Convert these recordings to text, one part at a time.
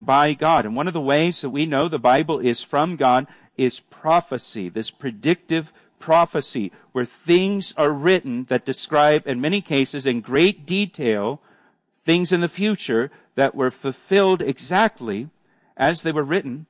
by God. And one of the ways that we know the Bible is from God is prophecy, this predictive prophecy, where things are written that describe, in many cases, in great detail, things in the future that were fulfilled exactly as they were written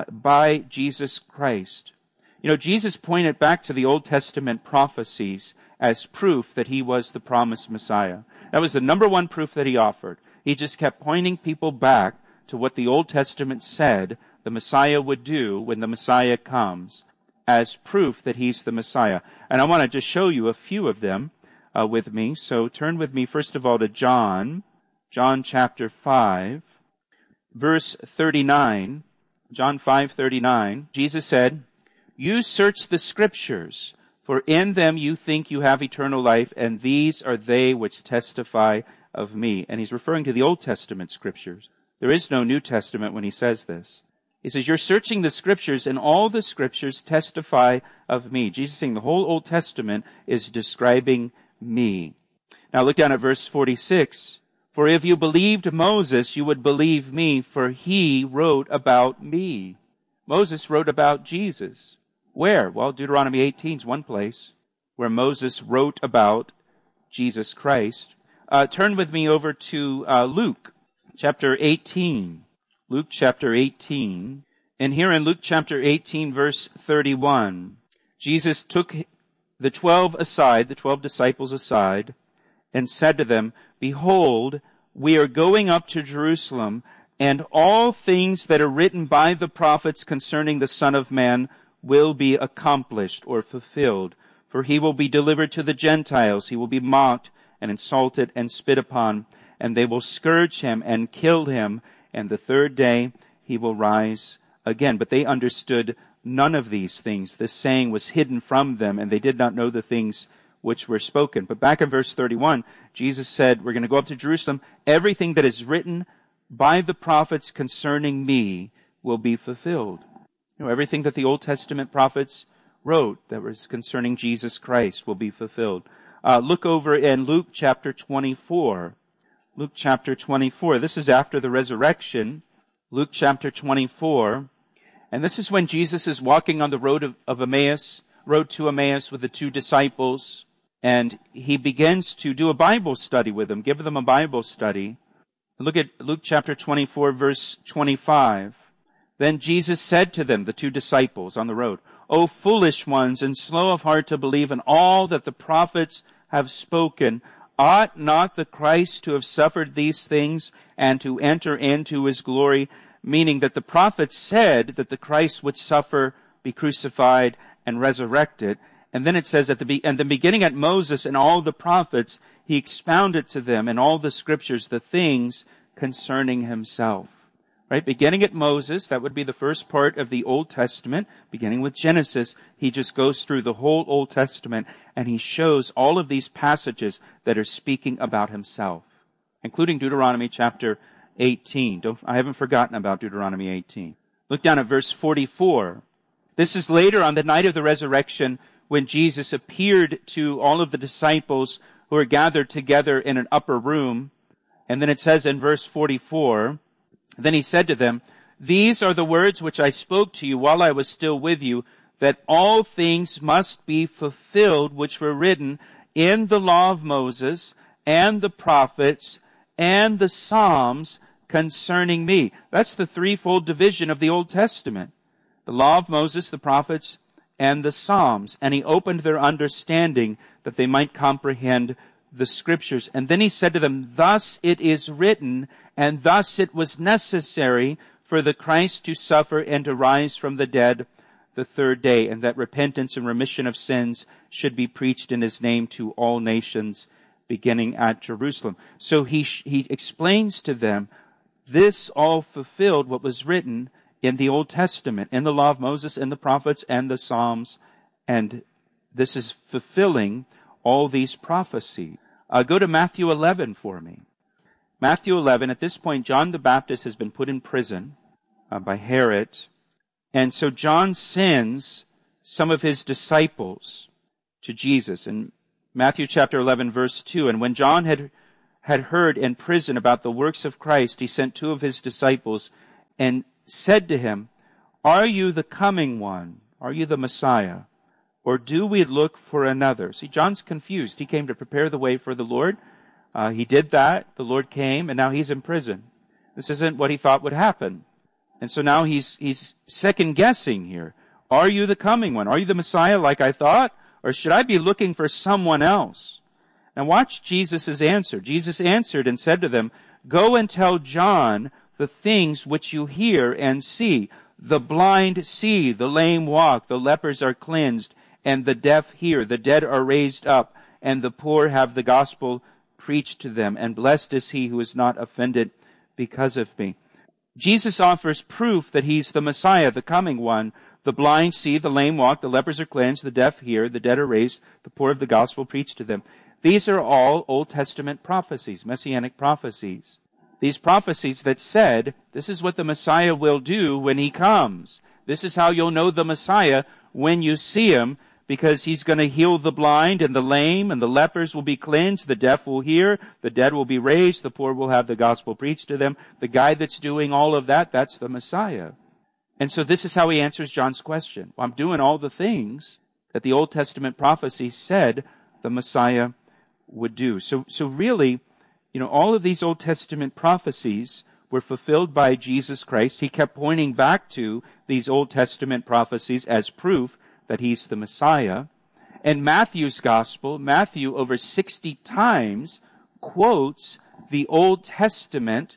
by Jesus Christ. You know, Jesus pointed back to the Old Testament prophecies as proof that he was the promised Messiah. That was the number one proof that he offered. He just kept pointing people back to what the Old Testament said the Messiah would do when the Messiah comes, as proof that he's the Messiah. And I want to just show you a few of them with me. So turn with me, first of all, to John chapter 5, verse 39. John 5:39. Jesus said, "You search the Scriptures, for in them you think you have eternal life, and these are they which testify of me." And he's referring to the Old Testament Scriptures. There is no New Testament when he says this. He says, you're searching the Scriptures, and all the Scriptures testify of me. Jesus is saying the whole Old Testament is describing me. Now look down at verse 46. "For if you believed Moses, you would believe me, for he wrote about me." Moses wrote about Jesus. Where? Well, Deuteronomy 18 is one place where Moses wrote about Jesus Christ. Turn with me over to Luke chapter 18. Luke chapter 18. And here in Luke chapter 18, verse 31, Jesus took the 12 disciples aside, and said to them, "Behold, we are going up to Jerusalem, and all things that are written by the prophets concerning the Son of Man will be accomplished," or fulfilled. "For he will be delivered to the Gentiles. He will be mocked and insulted and spit upon, and they will scourge him and kill him, and the third day he will rise again." But they understood none of these things. This saying was hidden from them, and they did not know the things which were spoken. But back in verse 31, Jesus said, we're going to go up to Jerusalem. Everything that is written by the prophets concerning me will be fulfilled. You know, everything that the Old Testament prophets wrote that was concerning Jesus Christ will be fulfilled. Look over in Luke chapter 24. Luke chapter 24. This is after the resurrection. Luke chapter 24. And this is when Jesus is walking on the road to Emmaus with the two disciples. And he begins to do a Bible study with them, give them a Bible study. Look at Luke chapter 24, verse 25. "Then Jesus said to them," the two disciples on the road, "O foolish ones, and slow of heart to believe in all that the prophets have spoken. Ought not the Christ to have suffered these things and to enter into his glory?" Meaning that the prophets said that the Christ would suffer, be crucified, and resurrected. And then it says at the beginning at Moses and all the prophets, he expounded to them in all the Scriptures the things concerning himself. Right? Beginning at Moses, that would be the first part of the Old Testament. Beginning with Genesis, he just goes through the whole Old Testament and he shows all of these passages that are speaking about himself, including Deuteronomy chapter 18. I haven't forgotten about Deuteronomy 18. Look down at verse 44. This is later on the night of the resurrection when Jesus appeared to all of the disciples who are gathered together in an upper room. And then it says in verse 44, "Then he said to them, 'These are the words which I spoke to you while I was still with you, that all things must be fulfilled which were written in the law of Moses and the prophets and the Psalms concerning me.'" That's the threefold division of the Old Testament. The law of Moses, the prophets, and the Psalms. And he opened their understanding that they might comprehend the Scriptures. And then he said to them, "Thus it is written, and thus it was necessary for the Christ to suffer and to rise from the dead the third day, and that repentance and remission of sins should be preached in his name to all nations, beginning at Jerusalem." So he explains to them, this all fulfilled what was written in the Old Testament, in the law of Moses, in the prophets, and the Psalms. And this is fulfilling all these prophecies. Go to Matthew 11 for me. Matthew 11, at this point, John the Baptist has been put in prison by Herod. And so John sends some of his disciples to Jesus. In Matthew chapter 11, verse 2, "And when John had heard in prison about the works of Christ, he sent two of his disciples and said to him, "Are you the coming one? Are you the Messiah? Or do we look for another?" See, John's confused. He came to prepare the way for the Lord. He did that. The Lord came, and now he's in prison. This isn't what he thought would happen. And so now he's second-guessing here. Are you the coming one? Are you the Messiah like I thought? Or should I be looking for someone else? And watch Jesus' answer. Jesus answered and said to them, "Go and tell John the things which you hear and see. The blind see, the lame walk, the lepers are cleansed, and the deaf hear, the dead are raised up, and the poor have the gospel preached to them. And blessed is he who is not offended because of me." Jesus offers proof that he's the Messiah, the coming one. The blind see, the lame walk, the lepers are cleansed, the deaf hear, the dead are raised, the poor have the gospel preached to them. These are all Old Testament prophecies, messianic prophecies. These prophecies that said, this is what the Messiah will do when he comes. This is how you'll know the Messiah when you see him, because he's going to heal the blind and the lame, and the lepers will be cleansed, the deaf will hear, the dead will be raised, the poor will have the gospel preached to them. The guy that's doing all of that, that's the Messiah. And so this is how he answers John's question. Well, I'm doing all the things that the Old Testament prophecy said the Messiah would do. So really, all of these Old Testament prophecies were fulfilled by Jesus Christ. He kept pointing back to these Old Testament prophecies as proof that he's the Messiah. And Matthew's gospel, Matthew over 60 times quotes the Old Testament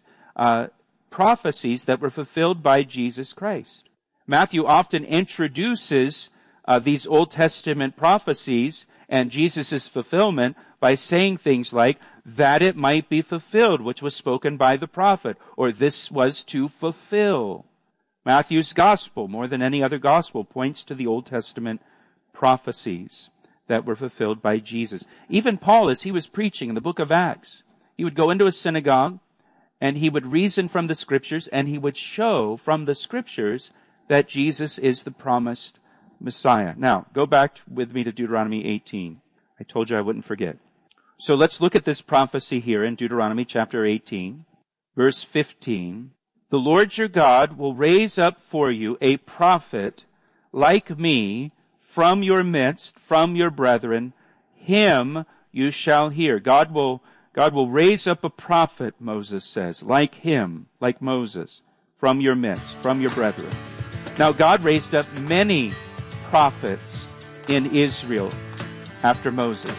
prophecies that were fulfilled by Jesus Christ. Matthew often introduces these Old Testament prophecies and Jesus' fulfillment by saying things like, that it might be fulfilled, which was spoken by the prophet, or this was to fulfill. Matthew's gospel, more than any other gospel, points to the Old Testament prophecies that were fulfilled by Jesus. Even Paul, as he was preaching in the book of Acts, he would go into a synagogue and he would reason from the Scriptures, and he would show from the Scriptures that Jesus is the promised Messiah. Now, go back with me to Deuteronomy 18. I told you I wouldn't forget. So let's look at this prophecy here in Deuteronomy chapter 18, verse 15. The Lord your God will raise up for you a prophet like me from your midst, from your brethren. Him you shall hear. God will raise up a prophet, Moses says, like him, like Moses, from your midst, from your brethren. Now God raised up many prophets in Israel after Moses.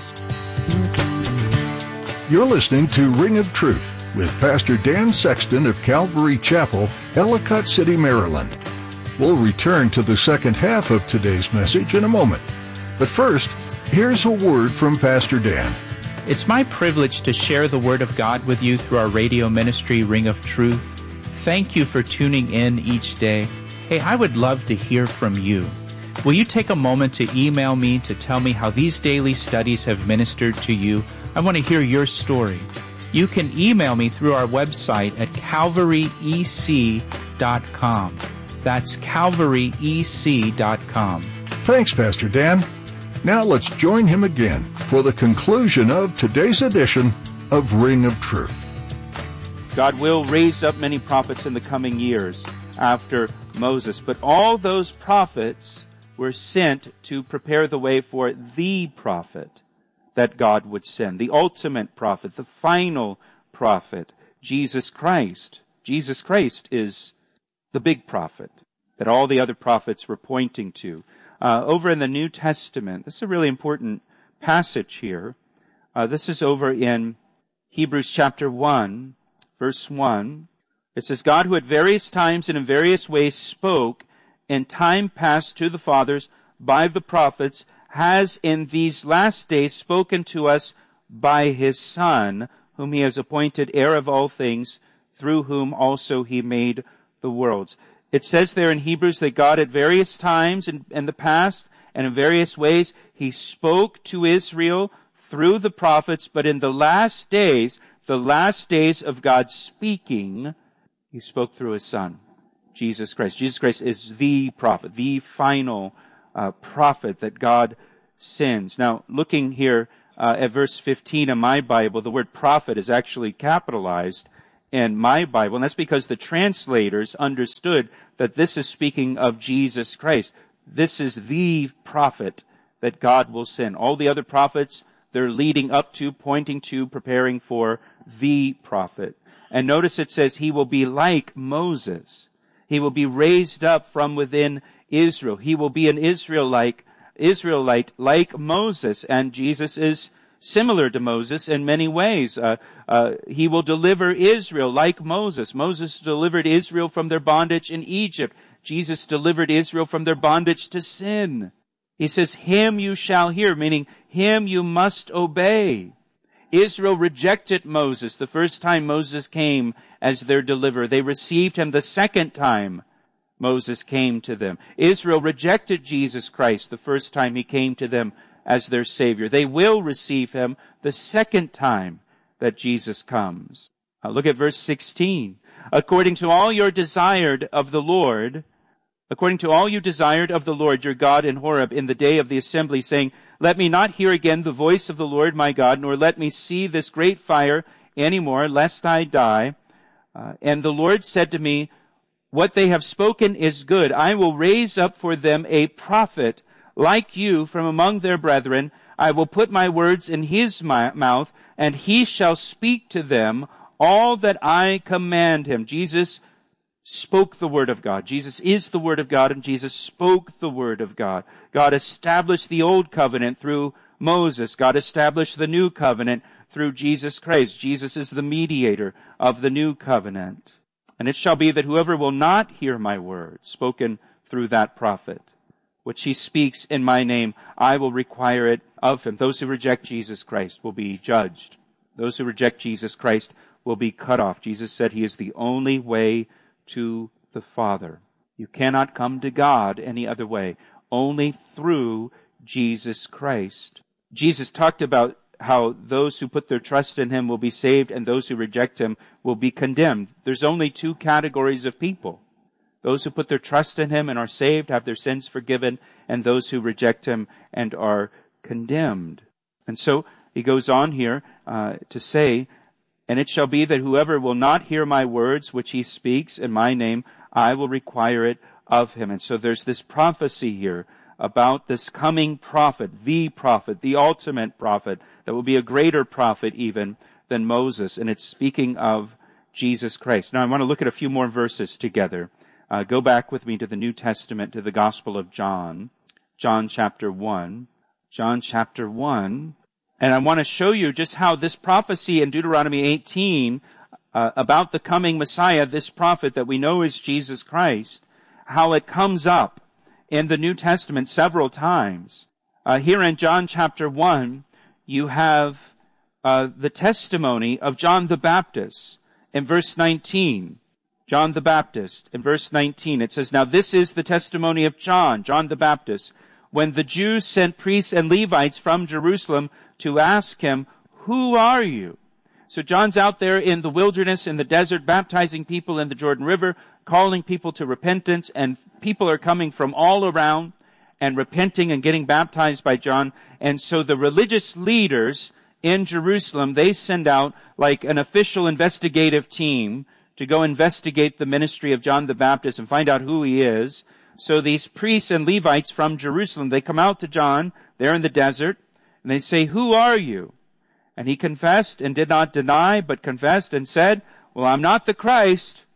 You're listening to Ring of Truth with Pastor Dan Sexton of Calvary Chapel, Ellicott City, Maryland. We'll return to the second half of today's message in a moment. But first, here's a word from Pastor Dan. It's my privilege to share the Word of God with you through our radio ministry, Ring of Truth. Thank you for tuning in each day. Hey, I would love to hear from you. Will you take a moment to email me to tell me how these daily studies have ministered to you? I want to hear your story. You can email me through our website at calvaryec.com. That's calvaryec.com. Thanks, Pastor Dan. Now let's join him again for the conclusion of today's edition of Ring of Truth. God will raise up many prophets in the coming years after Moses, but all those prophets were sent to prepare the way for the prophet that God would send, the ultimate prophet, the final prophet, Jesus Christ. Jesus Christ is the big prophet that all the other prophets were pointing to. Over in the New Testament, this is a really important passage here. This is over in Hebrews chapter 1, verse 1. It says, God who at various times and in various ways spoke in time past to the fathers by the prophets, has in these last days spoken to us by his Son, whom he has appointed heir of all things, through whom also he made the worlds. It says there in Hebrews that God at various times in the past and in various ways, he spoke to Israel through the prophets, but in the last days of God speaking, he spoke through his Son, Jesus Christ. Jesus Christ is the prophet, the final prophet that God sends. Now, looking here at verse 15 in my Bible, the word prophet is actually capitalized in my Bible, and that's because the translators understood that this is speaking of Jesus Christ. This is the prophet that God will send. All the other prophets, they're leading up to, pointing to, preparing for the prophet. And notice it says he will be like Moses. He will be raised up from within Israel. He will be an Israelite like Moses. And Jesus is similar to Moses in many ways. He will deliver Israel like Moses. Moses delivered Israel from their bondage in Egypt. Jesus delivered Israel from their bondage to sin. He says, him you shall hear, meaning him you must obey. Israel rejected Moses the first time Moses came as their deliverer. They received him the second time Moses came to them. Israel rejected Jesus Christ the first time he came to them as their Savior. They will receive him the second time that Jesus comes. Look at verse 16. According to all you desired of the Lord your God in Horeb in the day of the assembly, saying, let me not hear again the voice of the Lord my God, nor let me see this great fire any more, lest I die. And the Lord said to me, what they have spoken is good. I will raise up for them a prophet like you from among their brethren. I will put my words in his mouth, and he shall speak to them all that I command him. Jesus spoke the word of God. Jesus is the word of God, and Jesus spoke the word of God. God established the old covenant through Moses. God established the new covenant through Jesus Christ. Jesus is the mediator of the new covenant. And it shall be that whoever will not hear my word spoken through that prophet, which he speaks in my name, I will require it of him. Those who reject Jesus Christ will be judged. Those who reject Jesus Christ will be cut off. Jesus said he is the only way to the Father. You cannot come to God any other way, only through Jesus Christ. Jesus talked about how those who put their trust in him will be saved and those who reject him will be condemned. There's only two categories of people. Those who put their trust in him and are saved, have their sins forgiven, and those who reject him and are condemned. And so he goes on here to say, and it shall be that whoever will not hear my words, which he speaks in my name, I will require it of him. And so there's this prophecy here about this coming prophet, the ultimate prophet, that will be a greater prophet even than Moses. And it's speaking of Jesus Christ. Now I want to look at a few more verses together. Go back with me to the New Testament, to the Gospel of John. John chapter 1. John chapter 1. And I want to show you just how this prophecy in Deuteronomy 18 about the coming Messiah, this prophet that we know is Jesus Christ, how it comes up in the New Testament several times. Here in John chapter 1, you have the testimony of John the Baptist in verse 19. John the Baptist in verse 19. It says, now this is the testimony of John the Baptist, when the Jews sent priests and Levites from Jerusalem to ask him, who are you? So John's out there in the wilderness, in the desert, baptizing people in the Jordan River, calling people to repentance, and people are coming from all around and repenting and getting baptized by John. And so the religious leaders in Jerusalem, they send out like an official investigative team to go investigate the ministry of John the Baptist and find out who he is. So these priests and Levites from Jerusalem, they come out to John there in the desert, and they say, who are you? And he confessed and did not deny, but confessed and said, well, I'm not the Christ.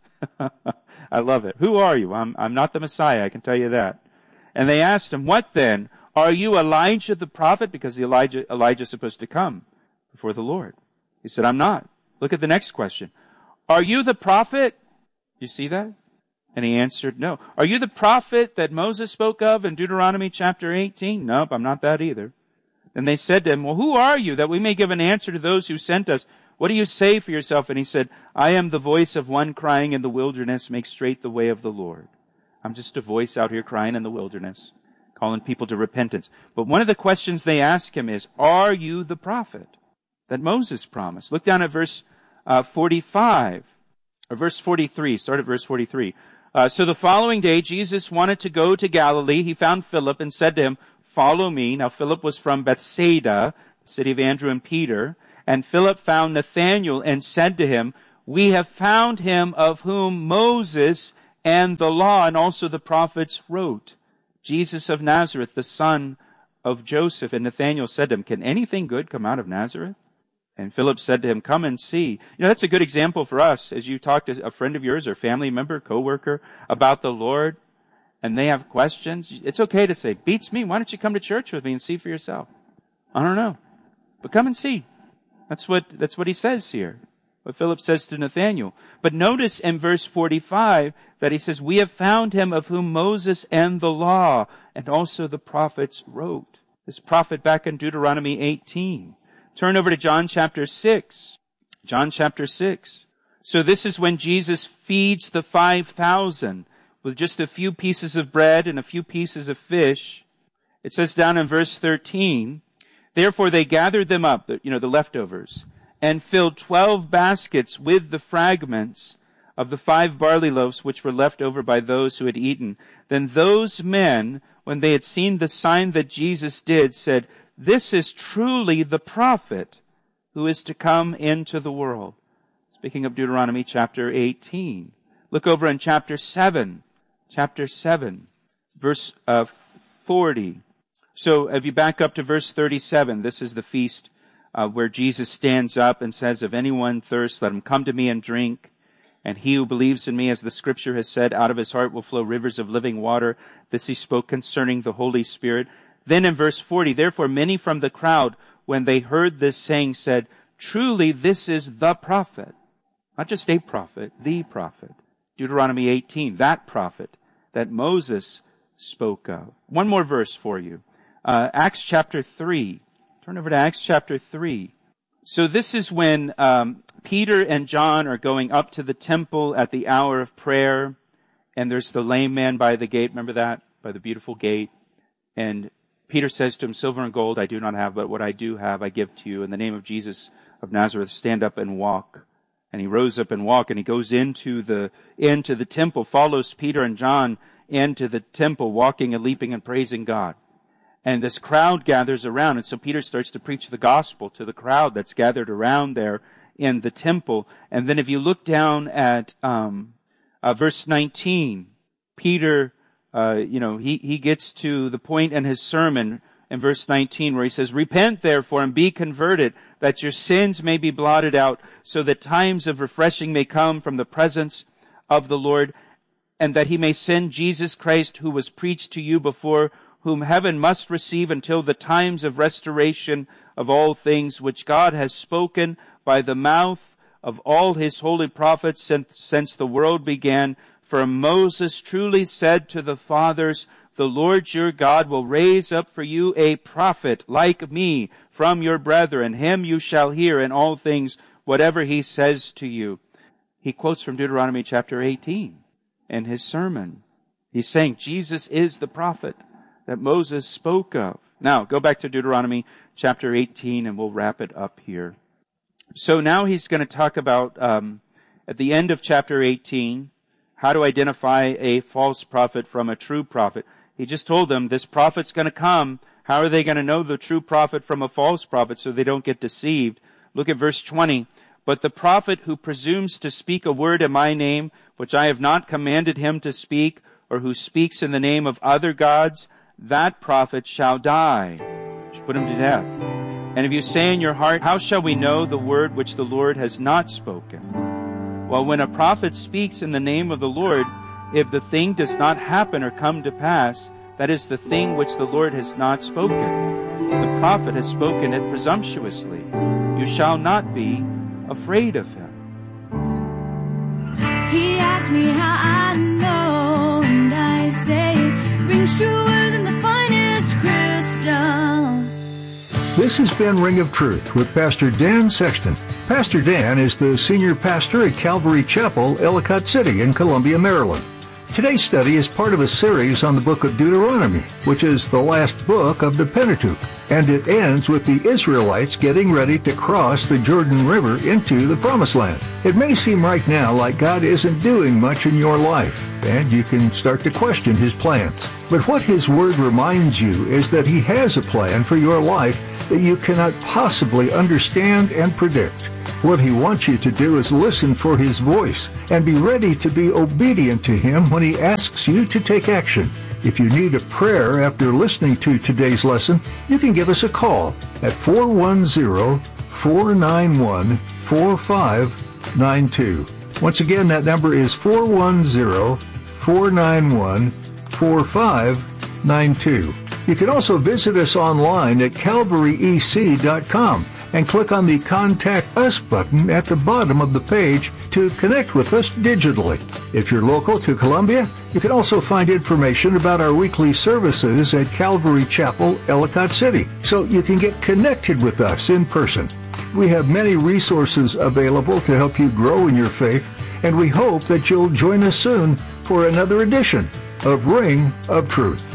I love it. Who are you? I'm not the Messiah, I can tell you that. And they asked him, what then? Are you Elijah the prophet? Because Elijah's supposed to come before the Lord. He said, I'm not. Look at the next question. Are you the prophet? You see that? And he answered, no. Are you the prophet that Moses spoke of in Deuteronomy chapter 18? Nope, I'm not that either. And they said to him, well, who are you, that we may give an answer to those who sent us? What do you say for yourself? And he said, I am the voice of one crying in the wilderness, make straight the way of the Lord. I'm just a voice out here crying in the wilderness, calling people to repentance. But one of the questions they ask him is, are you the prophet that Moses promised? Look down at verse 45, or verse 43. Start at verse 43. So the following day, Jesus wanted to go to Galilee. He found Philip and said to him, follow me. Now Philip was from Bethsaida, the city of Andrew and Peter. And Philip found Nathanael and said to him, we have found him of whom Moses and the law and also the prophets wrote, Jesus of Nazareth, the son of Joseph. And Nathanael said to him, can anything good come out of Nazareth? And Philip said to him, come and see. That's a good example for us as you talk to a friend of yours or family member, coworker about the Lord, and they have questions. It's okay to say, beats me. Why don't you come to church with me and see for yourself? I don't know. But come and see. That's what he says here. What Philip says to Nathanael. But notice in verse 45 that he says, we have found him of whom Moses and the law and also the prophets wrote. This prophet back in Deuteronomy 18. Turn over to John chapter 6. John chapter 6. So this is when Jesus feeds the 5,000 with just a few pieces of bread and a few pieces of fish. It says down in verse 13, therefore they gathered them up, the leftovers, and filled 12 baskets with the fragments of the 5 barley loaves which were left over by those who had eaten. Then those men, when they had seen the sign that Jesus did, said, this is truly the prophet who is to come into the world. Speaking of Deuteronomy chapter 18. Look over in chapter 7, verse 40. So if you back up to verse 37, this is the feast where Jesus stands up and says, if anyone thirsts, let him come to me and drink. And he who believes in me, as the scripture has said, out of his heart will flow rivers of living water. This he spoke concerning the Holy Spirit. Then in verse 40, therefore many from the crowd, when they heard this saying, said, truly this is the prophet. Not just a prophet, the prophet. Deuteronomy 18, that prophet that Moses spoke of. One more verse for you. Acts chapter 3. Turn over to Acts chapter 3. So this is when Peter and John are going up to the temple at the hour of prayer, and there's the lame man by the gate. Remember that? By the beautiful gate. And Peter says to him, silver and gold I do not have, but what I do have I give to you. In the name of Jesus of Nazareth, stand up and walk. And he rose up and walked, and he goes into the temple, follows Peter and John into the temple, walking and leaping and praising God. And this crowd gathers around, and so Peter starts to preach the gospel to the crowd that's gathered around there in the temple. And then if you look down at verse 19, Peter, he gets to the point in his sermon in verse 19 where he says, repent therefore and be converted, that your sins may be blotted out, so that times of refreshing may come from the presence of the Lord, and that he may send Jesus Christ, who was preached to you before, whom heaven must receive until the times of restoration of all things, which God has spoken by the mouth of all his holy prophets since the world began. For Moses truly said to the fathers, the Lord your God will raise up for you a prophet like me from your brethren. Him you shall hear in all things, whatever he says to you. He quotes from Deuteronomy chapter 18 in his sermon. He's saying Jesus is the prophet that Moses spoke of. Now, go back to Deuteronomy chapter 18 and we'll wrap it up here. So now he's going to talk about, at the end of chapter 18, how to identify a false prophet from a true prophet. He just told them this prophet's going to come. How are they going to know the true prophet from a false prophet so they don't get deceived? Look at verse 20. But the prophet who presumes to speak a word in my name, which I have not commanded him to speak, or who speaks in the name of other gods, that prophet shall die. Should put him to death. And if you say in your heart, how shall we know the word which the Lord has not spoken? Well, when a prophet speaks in the name of the Lord, if the thing does not happen or come to pass, that is the thing which the Lord has not spoken. The prophet has spoken it presumptuously. You shall not be afraid of him. He asked me how I know, and I say it rings truer than the finest crystal. This has been Ring of Truth with Pastor Dan Sexton. Pastor Dan is the senior pastor at Calvary Chapel, Ellicott City in Columbia, Maryland. Today's study is part of a series on the book of Deuteronomy, which is the last book of the Pentateuch, and it ends with the Israelites getting ready to cross the Jordan River into the Promised Land. It may seem right now like God isn't doing much in your life, and you can start to question His plans. But what His Word reminds you is that He has a plan for your life that you cannot possibly understand and predict. What he wants you to do is listen for his voice and be ready to be obedient to him when he asks you to take action. If you need a prayer after listening to today's lesson, you can give us a call at 410-491-4592. Once again, that number is 410-491-4592. You can also visit us online at calvaryec.com and click on the Contact Us button at the bottom of the page to connect with us digitally. If you're local to Columbia, you can also find information about our weekly services at Calvary Chapel, Ellicott City, so you can get connected with us in person. We have many resources available to help you grow in your faith, and we hope that you'll join us soon for another edition of Ring of Truth.